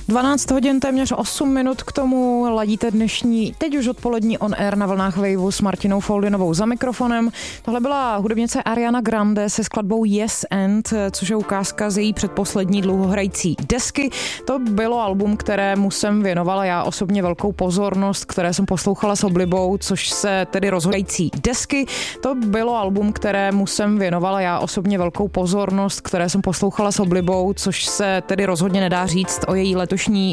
12 hodin, téměř 8 minut k tomu ladíte dnešní, teď už odpolední on air na vlnách Waveu s Martinou Foldinovou za mikrofonem. Tohle byla hudebnice Ariana Grande se skladbou Yes and, což je ukázka z její předposlední dlouhohrající desky. To bylo album, kterému jsem věnovala já osobně velkou pozornost, které jsem poslouchala s oblibou, což se tedy rozhodající desky. To bylo album, kterému jsem věnovala já osobně velkou pozornost, které jsem poslouchala s oblibou, což se tedy rozhodně nedá říct o její letošní